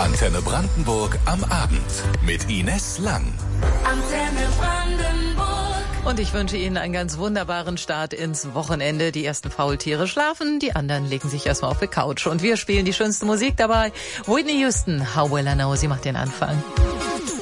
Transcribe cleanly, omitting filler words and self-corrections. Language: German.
Antenne Brandenburg am Abend mit Ines Lang. Antenne Brandenburg. Und ich wünsche Ihnen einen ganz wunderbaren Start ins Wochenende. Die ersten Faultiere schlafen, die anderen legen sich erstmal auf die Couch. Und wir spielen die schönste Musik dabei. Whitney Houston, How Will I Know? Sie macht den Anfang.